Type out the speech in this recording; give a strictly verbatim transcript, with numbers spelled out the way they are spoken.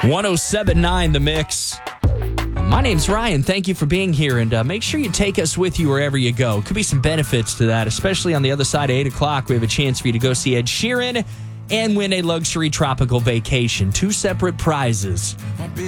one oh seven point nine The Mix. My name's Ryan. Thank you for being here, and uh, make sure you take us with you wherever you go. Could be some benefits to that, especially on the other side of eight o'clock. We have a chance for you to go see Ed Sheeran and win a luxury tropical vacation. Two separate prizes.